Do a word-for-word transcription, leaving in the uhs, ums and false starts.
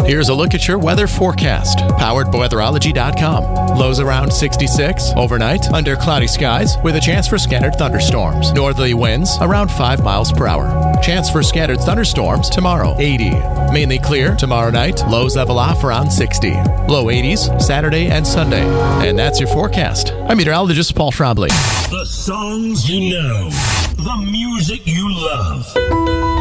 Here's a look at your weather forecast, powered by weatherology dot com. Lows around sixty-six. Overnight, under cloudy skies with a chance for scattered thunderstorms. Northerly winds around five miles per hour. Chance for scattered thunderstorms tomorrow, eighty. Mainly clear tomorrow night. Lows level off around sixty. Low eighties Saturday and Sunday. And that's your forecast. I'm meteorologist Paul Trombley. The songs you know. The music you love.